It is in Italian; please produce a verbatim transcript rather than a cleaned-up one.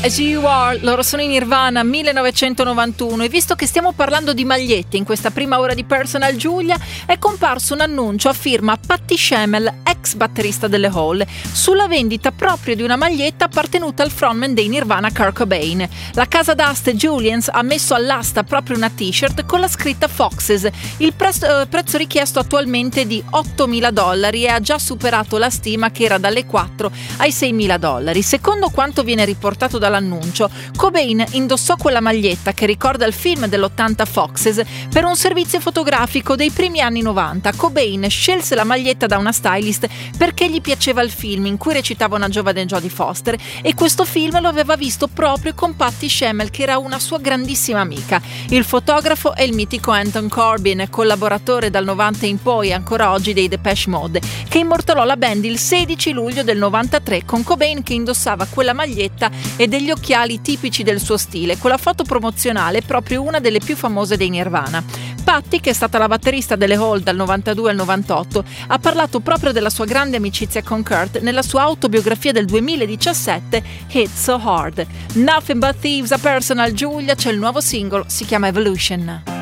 As You Are, loro sono in Nirvana, millenovecentonovantuno, e visto che stiamo parlando di magliette in questa prima ora di Personal Giulia, è comparso un annuncio a firma Patty Schemel, ex batterista delle Hole, sulla vendita proprio di una maglietta appartenuta al frontman dei Nirvana Kurt Cobain. La casa d'aste Julians ha messo all'asta proprio una t-shirt con la scritta Foxes. Il prezzo, eh, prezzo richiesto attualmente è di ottomila dollari e ha già superato la stima che era dalle quattro ai seimila dollari. Secondo quanto viene riportato dall'annuncio, Cobain indossò quella maglietta che ricorda il film dell'ottanta Foxes per un servizio fotografico dei primi anni novanta. Cobain scelse la maglietta da una stylist perché gli piaceva il film in cui recitava una giovane Jodie Foster, e questo film lo aveva visto proprio con Patty Schemel, che era una sua grandissima amica. Il fotografo è il mitico Anton Corbijn, collaboratore dal novanta in poi e ancora oggi dei Depeche Mode, che immortalò la band il sedici luglio del novantatré con Cobain che indossava quella maglietta e degli occhiali tipici del suo stile. Con la foto promozionale è proprio una delle più famose dei Nirvana. Patty, che è stata la batterista delle Hole dal novantadue al novantotto, ha parlato proprio della sua grande amicizia con Kurt nella sua autobiografia del duemiladiciassette Hit So Hard. Nothing But Thieves, a Personal Giulia, c'è il nuovo singolo, si chiama Evolution.